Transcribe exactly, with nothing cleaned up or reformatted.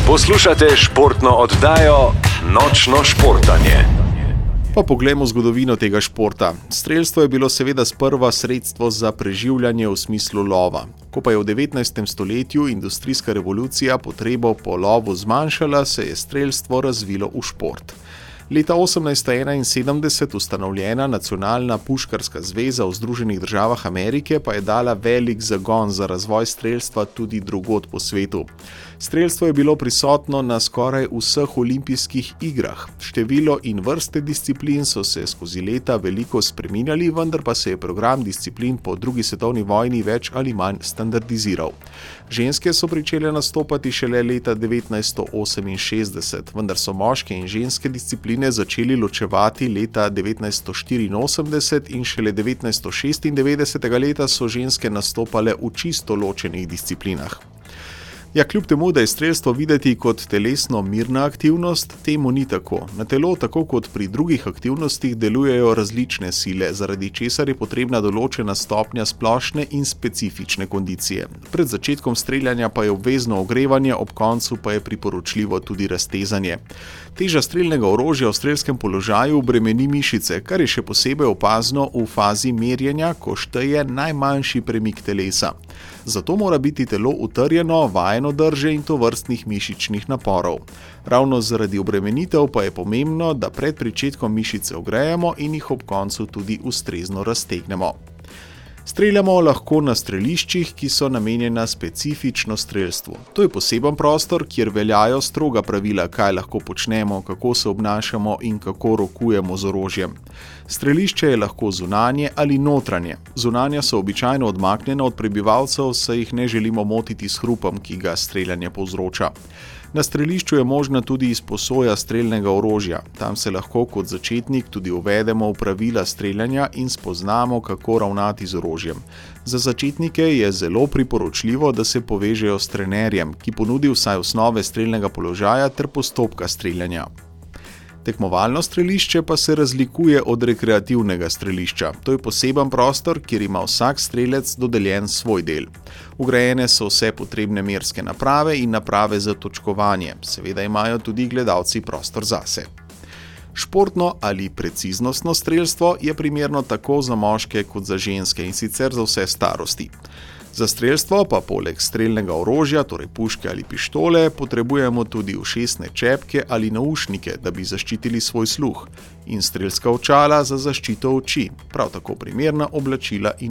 Poslušate športno oddajo Nočno športanje. Pa poglejmo zgodovino tega športa. Strelstvo je bilo seveda sprva sredstvo za preživljanje v smislu lova. Ko pa je v devetnajstem stoletju industrijska revolucija potrebo po lovu zmanjšala, se je strelstvo razvilo v šport. Leta osemnajststo enainsedemdeset ustanovljena Nacionalna puškarska zveza v Združenih državah Amerike pa je dala velik zagon za razvoj strelstva tudi drugod po svetu. Strelstvo je bilo prisotno na skoraj vseh olimpijskih igrah. Število in vrste disciplin so se skozi leta veliko spreminjali, vendar pa se je program disciplin po drugi svetovni vojni več ali manj standardiziral. Ženske so pričele nastopati šele leta devetnajststo oseminšestdeset, vendar so moške in ženske discipline začeli ločevati leta devetnajststo štiriinosemdeset in šele devetnajststo šestindevetdesetega leta so ženske nastopale v čisto ločenih disciplinah. Ja, kljub temu, da je strelstvo videti kot telesno mirna aktivnost, temu ni tako. Na telo, tako kot pri drugih aktivnostih, delujejo različne sile, zaradi česar je potrebna določena stopnja splošne in specifične kondicije. Pred začetkom streljanja pa je obvezno ogrevanje, ob koncu pa je priporočljivo tudi raztezanje. Teža strelnega orožja v strelskem položaju bremeni mišice, kar je še posebej opazno v fazi merjenja, ko šteje najmanjši premik telesa. Zato mora biti telo utrjeno, vajeno drže in tovrstnih mišičnih naporov. Ravno zaradi obremenitev pa je pomembno, da pred pričetkom mišice ogrejemo in jih ob koncu tudi ustrezno raztegnemo. Streljamo lahko na streliščih, ki so namenjena specifično strelstvu. To je poseben prostor, kjer veljajo stroga pravila, kaj lahko počnemo, kako se obnašamo in kako rokujemo z orožjem. Strelišče je lahko zunanje ali notranje. Zunanja so običajno odmaknjena od prebivalcev, saj jih ne želimo motiti s hrupom, ki ga streljanje povzroča. Na strelišču je možna tudi izposoja strelnega orožja. Tam se lahko kot začetnik tudi uvedemo v pravila streljanja in spoznamo, kako ravnati z orožjem. Za začetnike je zelo priporočljivo, da se povežejo s trenerjem, ki ponudi vsaj osnove strelnega položaja ter postopka streljanja. Tekmovalno strelišče pa se razlikuje od rekreativnega strelišča. To je poseben prostor, kjer ima vsak strelec dodeljen svoj del. Vgrajene so vse potrebne merske naprave in naprave za točkovanje. Seveda imajo tudi gledalci prostor zase. Športno ali preciznostno strelstvo je primerno tako za moške kot za ženske in sicer za vse starosti. Za strelstvo pa poleg strelnega orožja, torej puške ali pištole, potrebujemo tudi ušesne čepke ali naušnike, da bi zaščitili svoj sluh, in strelska očala za zaščito oči, prav tako primerna oblačila in